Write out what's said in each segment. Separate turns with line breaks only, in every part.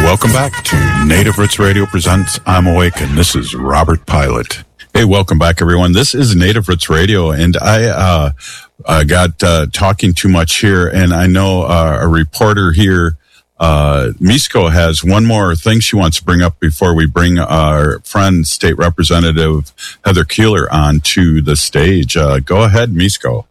Welcome back to Native Roots Radio presents I'm Awake, and this is Robert Pilot. Hey, welcome back, everyone. This is Native Roots Radio, and I got talking too much here, and I know a reporter here, Misko, has one more thing she wants to bring up before we bring our friend, State Representative Heather Keeler, on to the stage. Go ahead, Misko.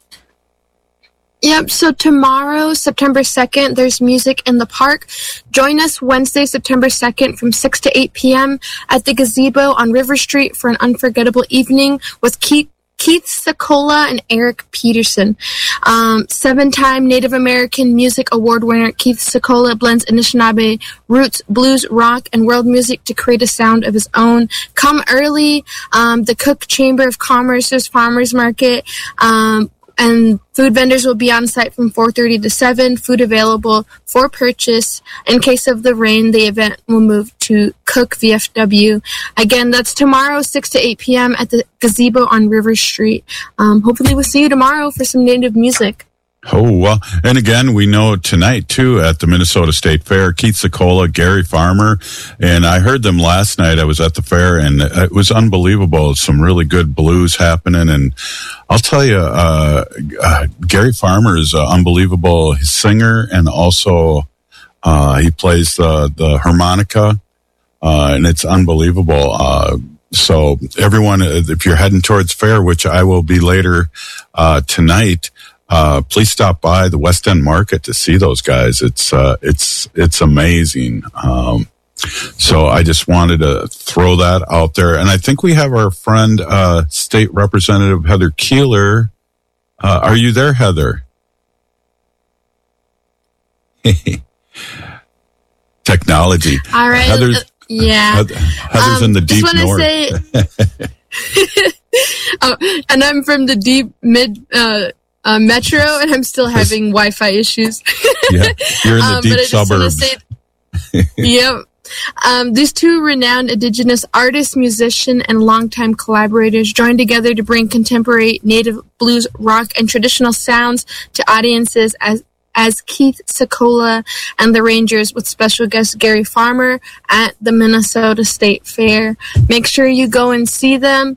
Yep, so tomorrow, September 2nd, there's music in the park. Join us Wednesday, September 2nd from 6 to 8 p.m. at the Gazebo on River Street for an unforgettable evening with Keith Secola and Eric Peterson. 7-time Native American Music Award winner Keith Secola blends Anishinaabe roots, blues, rock, and world music to create a sound of his own. Come early. The Cook Chamber of Commerce's Farmers Market, and food vendors will be on site from 4:30 to 7. Food available for purchase. In case of the rain, the event will move to Cook VFW. Again, that's tomorrow, 6 to 8 p.m. at the Gazebo on River Street. Hopefully we'll see you tomorrow for some Native music.
Oh, well, and again, we know tonight, too, at the Minnesota State Fair, Keith Secola, Gary Farmer, and I heard them last night. I was at the fair, and it was unbelievable. Some really good blues happening, and I'll tell you, Gary Farmer is unbelievable. He's a singer, and also he plays the harmonica, and it's unbelievable. So everyone, if you're heading towards fair, which I will be later tonight, please stop by the West End Market to see those guys. It's amazing. So I just wanted to throw that out there. And I think we have our friend, State Representative Heather Keeler. Are you there, Heather? Technology.
All right.
Heather's in the deep north.
And I'm from the deep mid metro, and I'm still having Wi-Fi issues.
Yeah, you're in the deep suburbs.
Yep. These two renowned Indigenous artists, musicians, and longtime collaborators joined together to bring contemporary Native blues, rock, and traditional sounds to audiences as Keith Secola and the Rangers with special guest Gary Farmer at the Minnesota State Fair. Make sure you go and see them.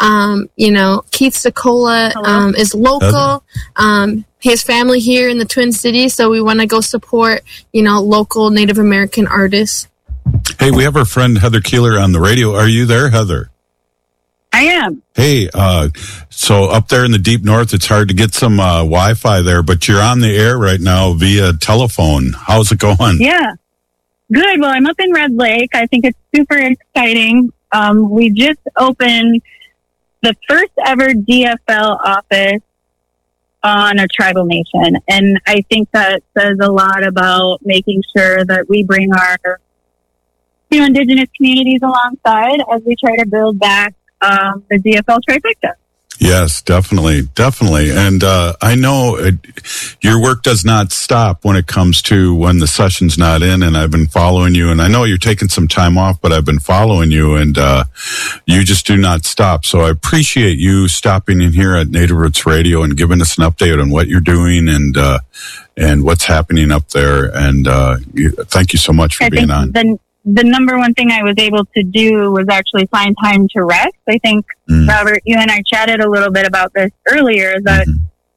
Keith Secola is local. His family here in the Twin Cities, so we want to go support, local Native American artists.
Hey, we have our friend Heather Keeler on the radio. Are you there, Heather?
I am.
Hey, so up there in the deep north, it's hard to get some Wi-Fi there, but you're on the air right now via telephone. How's it going?
Yeah. Good. Well, I'm up in Red Lake. I think it's super exciting. We just opened the first ever DFL office on a tribal nation. And I think that says a lot about making sure that we bring our Indigenous communities alongside as we try to build back the DFL trifecta.
Yes, definitely. And I know your work does not stop when it comes to when the session's not in, and I've been following you, and I know you're taking some time off, but I've been following you, and you just do not stop. So I appreciate you stopping in here at Native Roots Radio and giving us an update on what you're doing and what's happening up there. And thank you so much for being on.
The number one thing I was able to do was actually find time to rest. I think, Robert, you and I chatted a little bit about this earlier, that,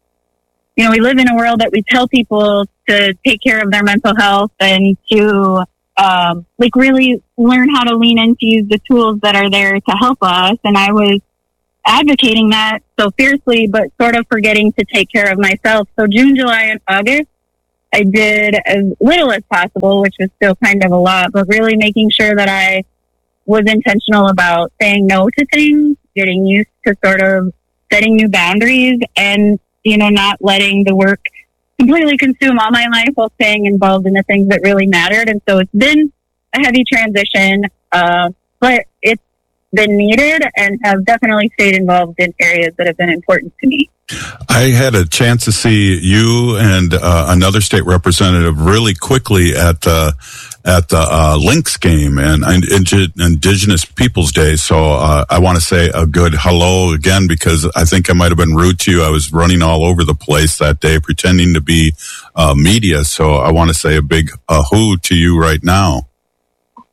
we live in a world that we tell people to take care of their mental health and to, really learn how to lean into use the tools that are there to help us. And I was advocating that so fiercely, but sort of forgetting to take care of myself. So June, July, and August, I did as little as possible, which was still kind of a lot, but really making sure that I was intentional about saying no to things, getting used to sort of setting new boundaries, and, not letting the work completely consume all my life while staying involved in the things that really mattered. And so it's been a heavy transition, but it's been needed and have definitely stayed involved in areas that have been important to me.
I had a chance to see you and another state representative really quickly at the Lynx game and Indigenous Peoples Day. So I want to say a good hello again, because I think I might have been rude to you. I was running all over the place that day pretending to be media. So I want to say a big who to you right now.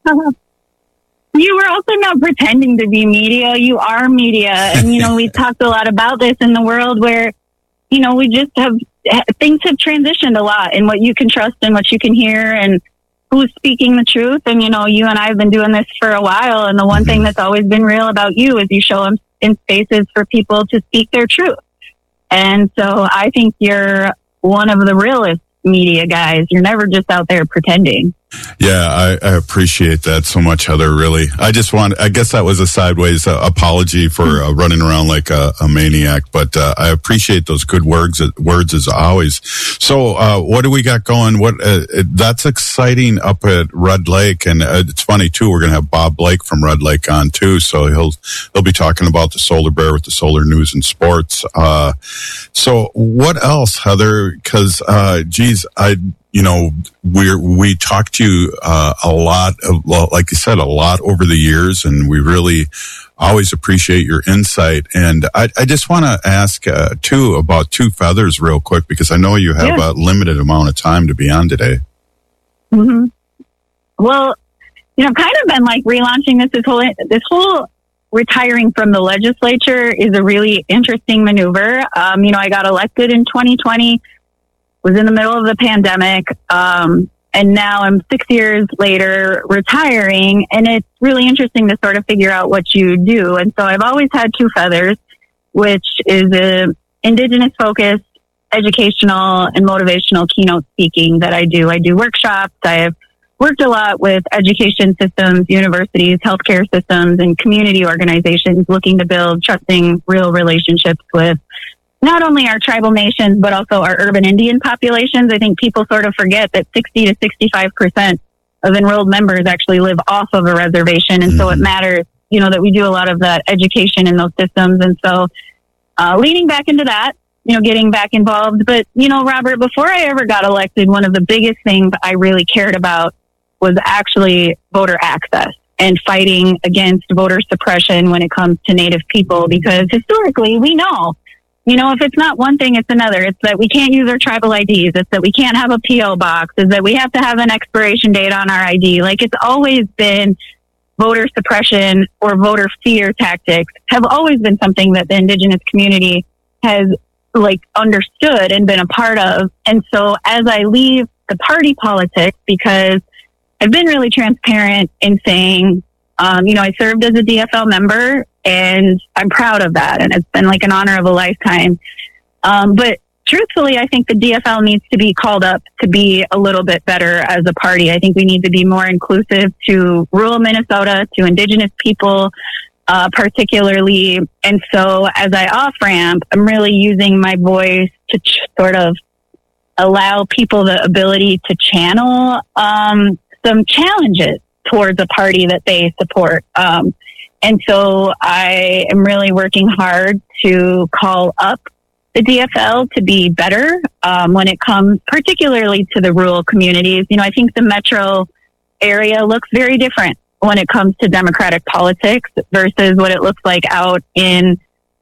You were also not pretending to be media. You are media. And, we talked a lot about this in the world where, we just things have transitioned a lot in what you can trust and what you can hear and who's speaking the truth. And, you and I have been doing this for a while. And the one thing that's always been real about you is you show them in spaces for people to speak their truth. And so I think you're one of the realest media guys. You're never just out there pretending.
Yeah, I appreciate that so much, Heather, really. I guess that was a sideways apology for running around like a maniac, but I appreciate those good words as always. So what do we got going? That's exciting up at Red Lake, and it's funny too, we're going to have Bob Blake from Red Lake on too, so he'll be talking about the Solar Bear with the Solar News and Sports. So what else, Heather? Because, we talked to you a lot, like you said, a lot over the years, and we really always appreciate your insight. And I just want to ask, too, about Two Feathers real quick, because I know you have a limited amount of time to be on today.
Mm-hmm. Well, I've kind of been like relaunching this whole retiring from the legislature is a really interesting maneuver. I got elected in 2020. Was in the middle of the pandemic, and now I'm 6 years later retiring, and it's really interesting to sort of figure out what you do. And so I've always had Two Feathers, which is a Indigenous-focused educational and motivational keynote speaking that I do. I do workshops. I have worked a lot with education systems, universities, healthcare systems, and community organizations looking to build trusting, real relationships with not only our tribal nations, but also our urban Indian populations. I think people sort of forget that 60 to 65% of enrolled members actually live off of a reservation. And so it matters, that we do a lot of that education in those systems. And so leaning back into that, getting back involved. But, Robert, before I ever got elected, one of the biggest things I really cared about was actually voter access and fighting against voter suppression when it comes to Native people, because historically we know, if it's not one thing, it's another. It's that we can't use our tribal IDs. It's that we can't have a PO box. It's that we have to have an expiration date on our ID. Like, it's always been voter suppression or voter fear tactics have always been something that the Indigenous community has understood and been a part of. And so as I leave the party politics, because I've been really transparent in saying, I served as a DFL member, and I'm proud of that. And it's been like an honor of a lifetime. But truthfully, I think the DFL needs to be called up to be a little bit better as a party. I think we need to be more inclusive to rural Minnesota, to Indigenous people, particularly. And so as I off-ramp, I'm really using my voice to sort of allow people the ability to channel some challenges towards a party that they support. And so I am really working hard to call up the DFL to be better when it comes particularly to the rural communities. I think the metro area looks very different when it comes to democratic politics versus what it looks like out in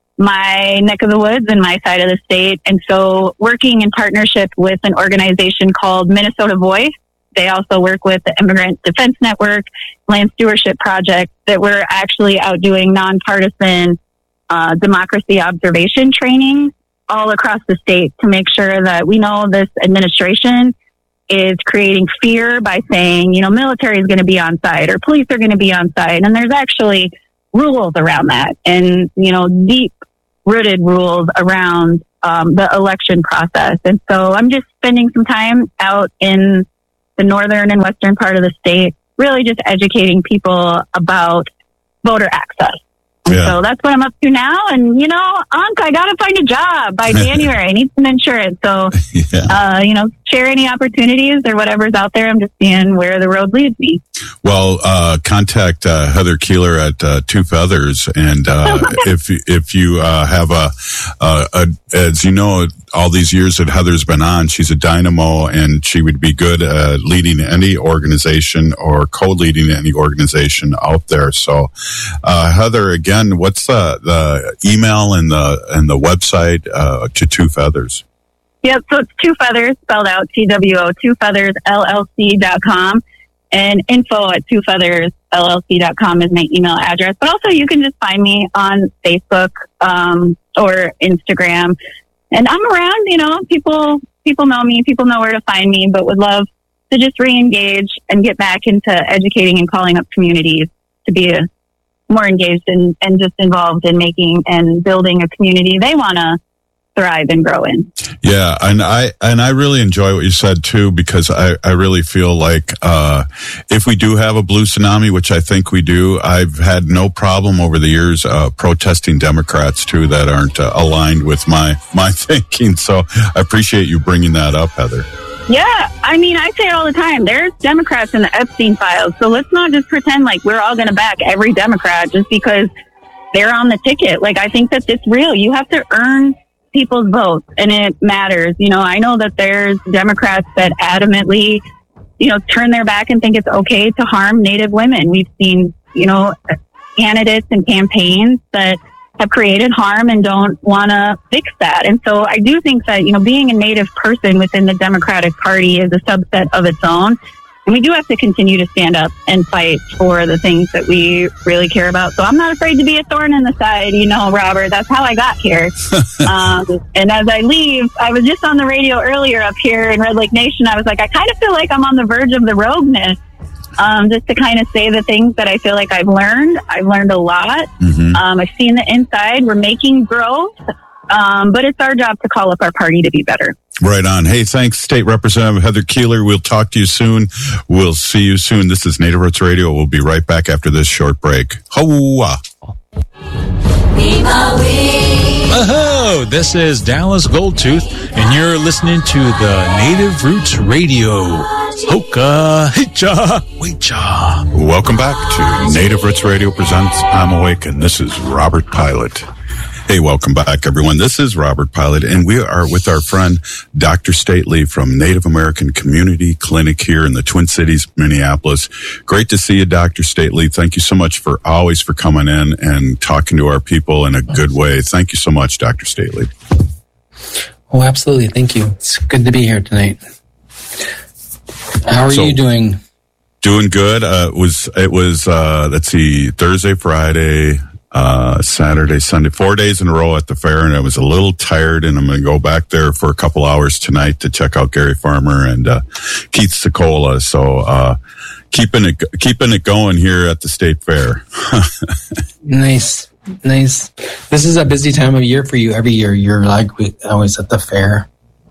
my neck of the woods and my side of the state. And so working in partnership with an organization called Minnesota Voice. They also work with the Immigrant Defense Network, Land Stewardship Project, that we're actually out doing nonpartisan democracy observation training all across the state to make sure that we know this administration is creating fear by saying, military is going to be on site or police are going to be on site. And there's actually rules around that and, deep rooted rules around the election process. And so I'm just spending some time out in the northern and western part of the state, really just educating people about voter access. And so that's what I'm up to now. And, I got to find a job by January. I need some insurance. So, share any opportunities or whatever's out there. I'm just seeing where the road leads me.
Well, contact Heather Keeler at Two Feathers. And if you have as you know, all these years that Heather's been on, she's a dynamo, and she would be good at leading any organization or co-leading any organization out there. So, Heather, again, what's the email and the website to Two Feathers? Yep,
so it's Two Feathers, spelled out TWO, twofeathersllc.com. And info@twofeathersllc.com is my email address. But also you can just find me on Facebook or Instagram. And I'm around, people know me, people know where to find me, but would love to just re-engage and get back into educating and calling up communities to be more engaged and just involved in making and building a community they want to thrive and grow in.
Yeah, and I really enjoy what you said too, because I really feel like if we do have a blue tsunami, which I think we do, I've had no problem over the years protesting Democrats too that aren't aligned with my thinking. So I appreciate you bringing that up, Heather.
Yeah, I mean, I say it all the time. There's Democrats in the Epstein files, so let's not just pretend like we're all going to back every Democrat just because they're on the ticket. Like, I think that it's real. You have to earn people's votes, and it matters. I know that there's Democrats that adamantly, turn their back and think it's okay to harm Native women. We've seen, candidates and campaigns that have created harm and don't want to fix that. And so I do think that, being a Native person within the Democratic Party is a subset of its own. And we do have to continue to stand up and fight for the things that we really care about. So I'm not afraid to be a thorn in the side, Robert. That's how I got here. And as I leave, I was just on the radio earlier up here in Red Lake Nation. I was like, I kind of feel like I'm on the verge of the rogueness, just to kind of say the things that I feel like I've learned. I've learned a lot.
Mm-hmm.
I've seen the inside. We're making growth. But it's our job to call up our party to be better.
Right on. Hey, thanks, State Representative Heather Keeler. We'll talk to you soon. We'll see you soon. This is Native Roots Radio. We'll be right back after this short break. Hoa!
Oh, this is Dallas Goldtooth, and you're listening to the Native Roots Radio. Hoka, hicha, wecha.
Welcome back to Native Roots Radio presents I'm Awake, and this is Robert Pilot. Hey, welcome back, everyone. This is Robert Pilot, and we are with our friend, Dr. Stately from Native American Community Clinic here in the Twin Cities, Minneapolis. Great to see you, Dr. Stately. Thank you so much for coming in and talking to our people in a good way. Thank you so much, Dr. Stately.
Oh, absolutely. Thank you. It's good to be here tonight. How are you doing?
Doing good. It was let's see, Thursday, Friday, Saturday, Sunday, 4 days in a row at the fair, and I was a little tired, and I'm going to go back there for a couple hours tonight to check out Gary Farmer and Keith Secola. So keeping it going here at the State Fair. Nice.
This is a busy time of year for you. Every year you're always at the fair.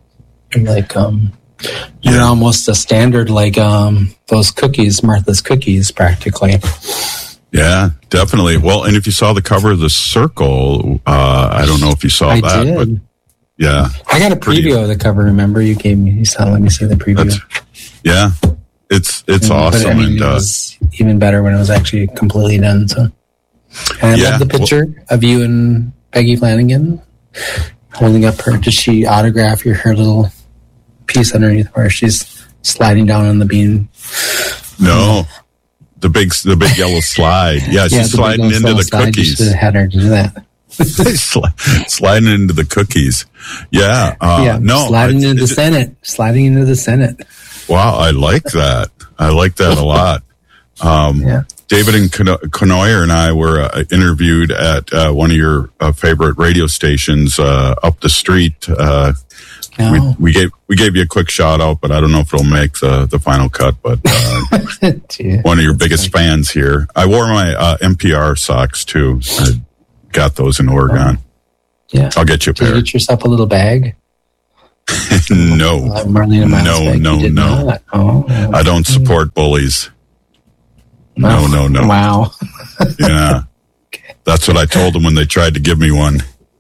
You're almost a standard, those cookies, Martha's Cookies, practically.
Yeah, definitely. Well, and if you saw the cover of the Circle, I don't know if you saw that.
Did.
But yeah.
I got a preview of the cover, remember? You gave me, let me see the preview.
It's awesome.
It was even better when it was actually completely done. So, and I love the picture of you and Peggy Flanagan holding up her. Did she autograph her little piece underneath where she's sliding down on the beam?
No. The big yellow slide. Yeah, she's sliding into the cookies.
You should have had her do that.
Sliding into the cookies. Yeah.
Sliding into the Senate.
Wow, I like that. I like that a lot. David and Conoyer and I were interviewed at one of your favorite radio stations up the street. We gave you a quick shout out, but I don't know if it'll make the final cut. But one of your biggest fans here. I wore my NPR socks too. I got those in Oregon.
Yeah,
I'll get you a pair.
Did you get yourself a little bag?
No. No.
Oh,
I don't support bullies. No.
Wow.
Yeah, that's what I told them when they tried to give me one.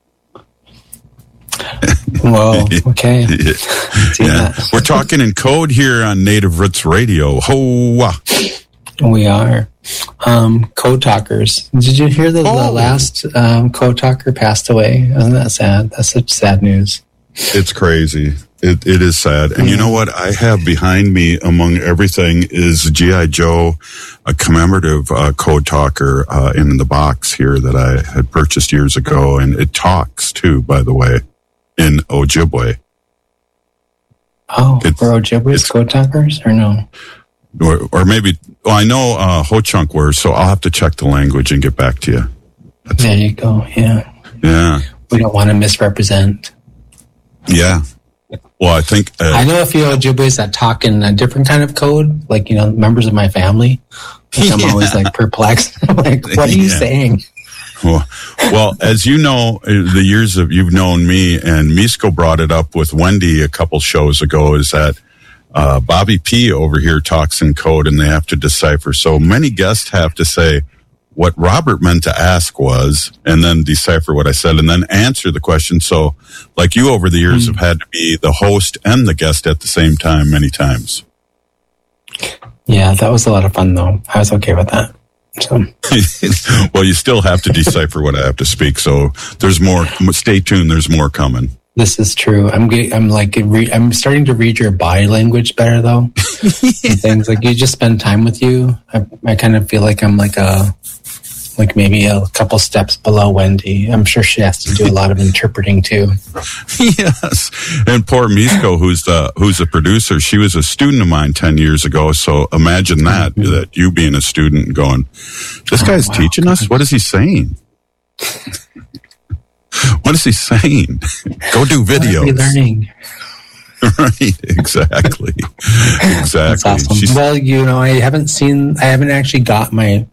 Well, okay.
Yeah. We're talking in code here on Native Roots Radio. Hoa!
We are. Code talkers. Did you hear the last code talker passed away? Isn't that sad? That's such sad news.
It's crazy. It is sad. And you know what I have behind me among everything is G.I. Joe, a commemorative code talker in the box here that I had purchased years ago. And it talks too, by the way, in Ojibwe.
Oh, for Ojibwe's code talkers or no?
or maybe, I know Ho-Chunk words, so I'll have to check the language and get back to you.
There you go. Yeah.
Yeah.
We don't want to misrepresent.
Yeah. Well, I think...
I know a few Ojibways that talk in a different kind of code, like, members of my family. I'm always like perplexed. I'm like, what are you saying?
Well, as you know, the years of you've known me, and Misko brought it up with Wendy a couple shows ago, is that Bobby P over here talks in code and they have to decipher. So many guests have to say what Robert meant to ask was, and then decipher what I said, and then answer the question. So, like you over the years have had to be the host and the guest at the same time many times.
Yeah, that was a lot of fun, though. I was okay with that. So.
Well, you still have to decipher what I have to speak. So there's more. Stay tuned. There's more coming.
This is true. I'm starting to read your body language better, though. Things like you just spend time with you. I kind of feel like I'm like maybe a couple steps below Wendy. I'm sure she has to do a lot of interpreting too.
Yes, and poor Misko, who's a producer, she was a student of mine 10 years ago. So imagine that you being a student and going, this guy's teaching us. What is he saying? What is he saying? Go do videos.
What are we learning?
Right, exactly.
That's awesome. Well, I haven't actually got my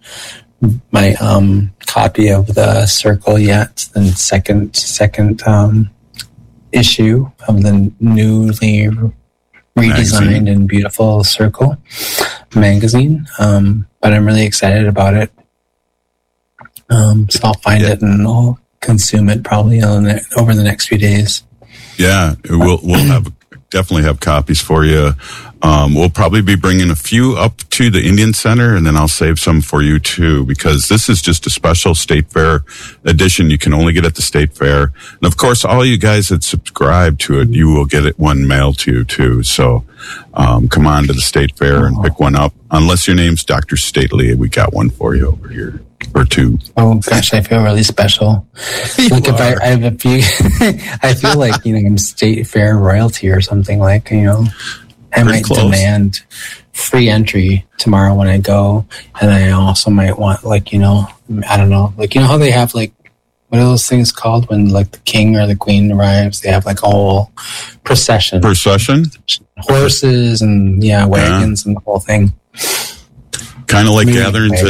copy of the Circle yet. The second issue of the newly redesigned and beautiful Circle magazine. But I'm really excited about it. So I'll find it and I'll consume it probably over the next few days.
Yeah, we'll definitely have copies for you. We'll probably be bringing a few up to the Indian Center, and then I'll save some for you too, because this is just a special State Fair edition. You can only get at the State Fair. And of course, all you guys that subscribe to it, you will get it one mailed to you too. So come on to the State Fair and pick one up. Unless your name's Dr. Stately, we got one for you over here. Or two.
Oh gosh, I feel really special. Like if I have a few, I feel like I'm State Fair royalty or something. Like I might demand free entry tomorrow when I go, and I also might want I don't know, how they have what are those things called when the king or the queen arrives? They have a whole procession, horses and wagons and the whole thing.
Kind of like gatherings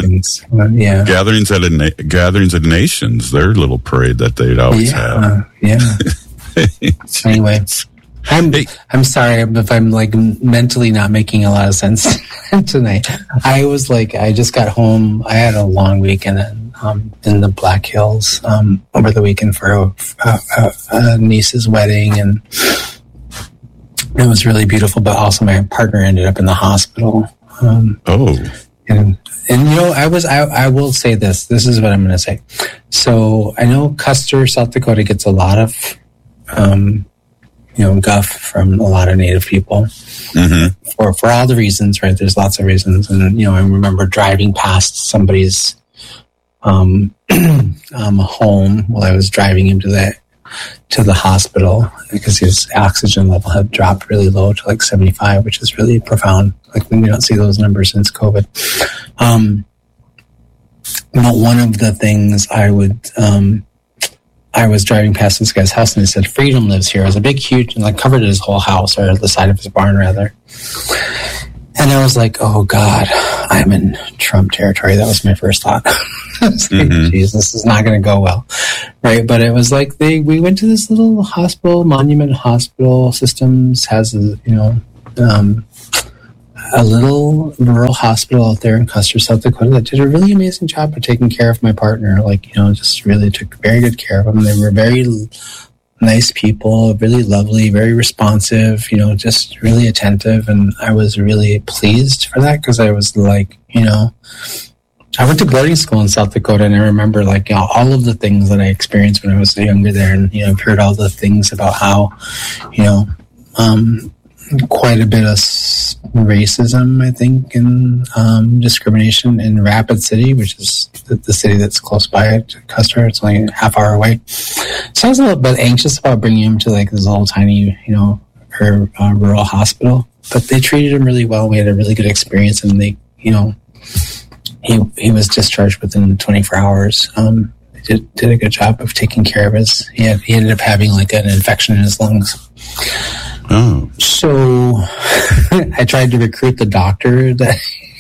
at nations. Their little parade that they'd always have.
Yeah. Anyway, I'm sorry if I'm mentally not making a lot of sense tonight. I just got home. I had a long weekend in the Black Hills over the weekend for a niece's wedding, and it was really beautiful. But also, my partner ended up in the hospital. And I will say this. This is what I'm going to say. So I know Custer, South Dakota gets a lot of, guff from a lot of Native people for all the reasons, right? There's lots of reasons. And, I remember driving past somebody's home while I was driving him to the hospital because his oxygen level had dropped really low to 75, which is really profound. We don't see those numbers since COVID. But one of the things I was driving past this guy's house and he said, Freedom lives here. It was a big, huge, and covered his whole house, or the side of his barn rather. And I was like, oh God, I'm in Trump territory. That was my first thought. I was like, geez, this is not going to go well. Right. But it was we went to this little hospital, Monument Hospital Systems has a little rural hospital out there in Custer, South Dakota that did a really amazing job of taking care of my partner. Just really took very good care of him. They were very nice people, really lovely, very responsive, just really attentive. And I was really pleased for that because I was I went to boarding school in South Dakota, and I remember all of the things that I experienced when I was younger there. And, I've heard all the things about how, quite a bit of racism, I think, and discrimination in Rapid City, which is the city that's close by to Custer. It's only a half hour away. So I was a little bit anxious about bringing him to this little tiny, rural hospital. but they treated him really well. We had a really good experience, and they, you know, he was discharged within 24 hours. Did a good job of taking care of his. He ended up having like an infection in his lungs.
Oh,
so I tried to recruit the doctor that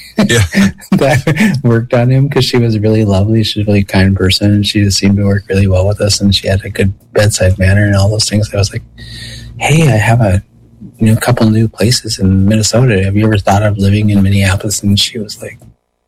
that worked on him, because she was really lovely. She's a really kind person, and she just seemed to work really well with us, and she had a good bedside manner and all those things. I was like, hey, I have a couple new places in Minnesota. Have you ever thought of living in Minneapolis? And she was like,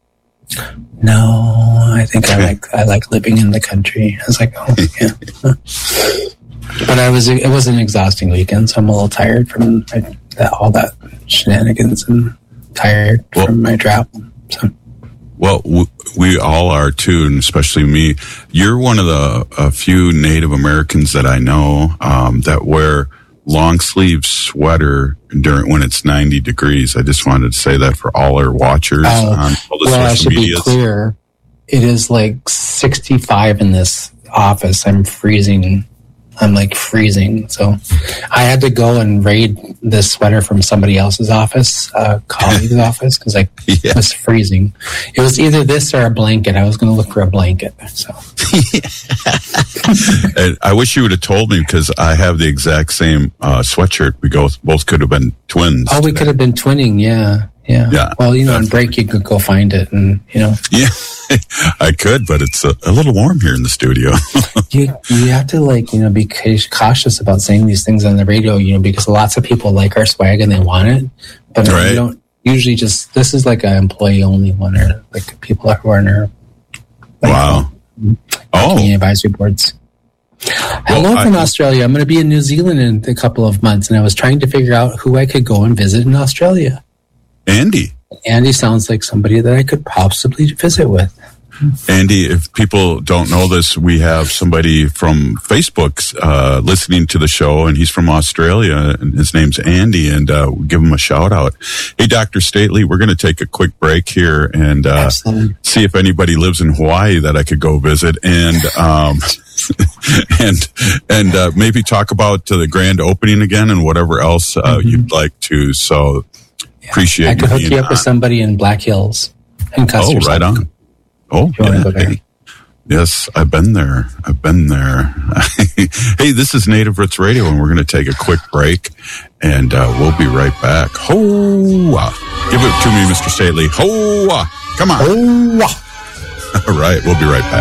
no, I think I like living in the country. I was like, oh yeah. But it was an exhausting weekend, so I'm a little tired from all that shenanigans, and tired from my travel. So.
Well, we all are too, and especially me. You're one of the few Native Americans that I know that wear long sleeve sweater when it's 90 degrees. I just wanted to say that for all our watchers on all the social
I should
medias.
Be clear. It is like 65 in this office. I'm freezing. I'm like freezing. So I had to go and raid this sweater from somebody else's office, colleague's office, because I was freezing. It was either this or a blanket. I was going to look for a blanket. So
I wish you would have told me, because I have the exact same sweatshirt. We both could have been twins.
Oh, we could have been twinning. Yeah. Well, on break you could go find it, and Yeah,
I could, but it's a little warm here in the studio.
you have to be cautious about saying these things on the radio, because lots of people like our swag and they want it, but we don't usually this is like an employee only one, or like people who are in our advisory boards. Hello from Australia. I'm going to be in New Zealand in a couple of months, and I was trying to figure out who I could go and visit in Australia.
Andy
sounds like somebody that I could possibly visit with.
Andy, if people don't know this, we have somebody from Facebook listening to the show, and he's from Australia, and his name's Andy, and we'll give him a shout out. Hey, Dr. Stately, we're going to take a quick break here and see if anybody lives in Hawaii that I could go visit, and and maybe talk about the grand opening again and whatever else you'd like to. So appreciate
I could hook you up with somebody in Black Hills and Custer.
Oh, right on. Oh, yeah. Yes, I've been there. Hey, this is Native Roots Radio, and we're going to take a quick break, and we'll be right back. Ho-ah. Give it to me, Mr. Stately. Ho-ah. Come on.
Ho-ah.
All right, we'll be right back.